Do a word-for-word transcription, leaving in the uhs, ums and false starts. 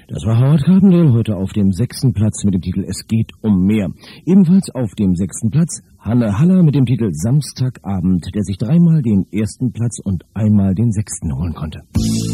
Das war Howard Carpendale heute auf dem sechsten Platz mit dem Titel Es geht um mehr. Ebenfalls auf dem sechsten Platz Hanne Haller mit dem Titel Samstagabend, der sich dreimal den ersten Platz und einmal den sechsten holen konnte.